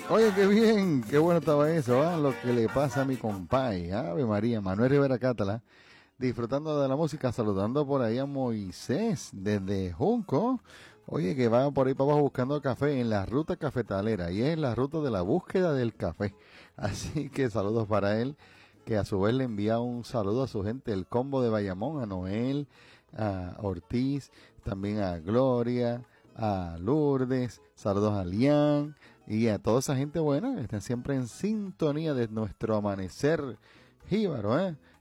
Oye, qué bien, qué bueno estaba eso, ¿ah? Lo que le pasa a mi compay, Ave María, Manuel Rivera Cátala, disfrutando de la música, saludando por ahí a Moisés desde Junco. Oye, que va por ahí para abajo buscando café en la ruta cafetalera y es la ruta de la búsqueda del café. Así que saludos para él, que a su vez le envía un saludo a su gente, el combo de Bayamón, a Noel, a Ortiz, también a Gloria, a Lourdes, saludos a Lian y a toda esa gente buena que están siempre en sintonía de nuestro amanecer jíbaro,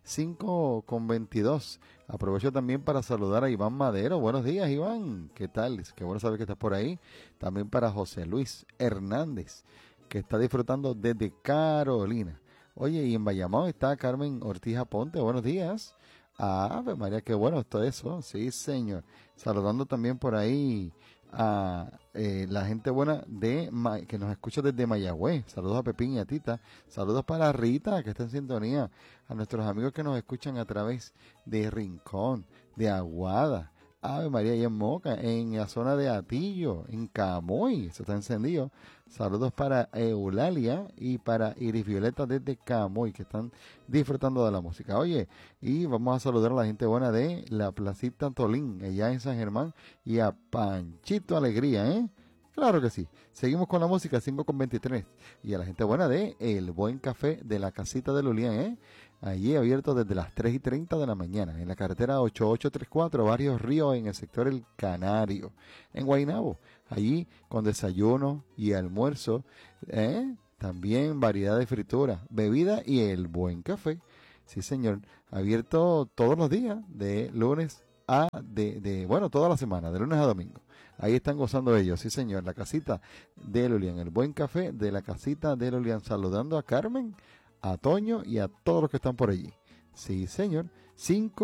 5:22. Aprovecho también para saludar a Iván Madero. Buenos días, Iván. ¿Qué tal? Qué bueno saber que estás por ahí. También para José Luis Hernández, que está disfrutando desde Carolina. Oye, y en Bayamón está Carmen Ortiz Aponte. Buenos días. Ave María, qué bueno está eso. Sí, señor. Saludando también por ahí a la gente buena que nos escucha desde Mayagüez. Saludos a Pepín y a Tita. Saludos para Rita, que está en sintonía. A nuestros amigos que nos escuchan a través de Rincón, de Aguada. Ave María, y en Moca, en la zona de Atillo, en Camoy, eso está encendido. Saludos para Eulalia y para Iris Violeta desde Camoy, que están disfrutando de la música. Oye, y vamos a saludar a la gente buena de la Placita Tolín, allá en San Germán, y a Panchito Alegría, ¿eh? Claro que sí. Seguimos con la música, 5:23. Y a la gente buena de El Buen Café de la Casita de Lulián, ¿eh? Allí abierto desde las 3:30 de la mañana, en la carretera 8834, Barrio Río, en el sector El Canario, en Guaynabo. Allí con desayuno y almuerzo, también variedad de frituras, bebida y El Buen Café. Sí, señor. Abierto todos los días, de lunes bueno, toda la semana, de lunes a domingo. Ahí están gozando ellos, sí señor, la casita de Lolian, el buen café de la casita de Lolian, saludando a Carmen, a Toño y a todos los que están por allí. Sí señor, 5